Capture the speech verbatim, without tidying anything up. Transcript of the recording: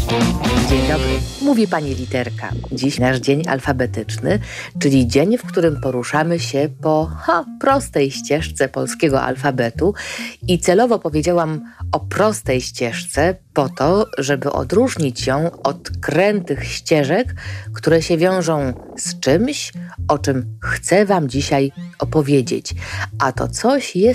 Dzień dobry, mówi pani Literka. Dziś nasz dzień alfabetyczny, czyli dzień, w którym poruszamy się po ha, prostej ścieżce polskiego alfabetu i celowo powiedziałam o prostej ścieżce po to, żeby odróżnić ją od krętych ścieżek, które się wiążą z czymś, o czym chcę wam dzisiaj opowiedzieć. A to coś jest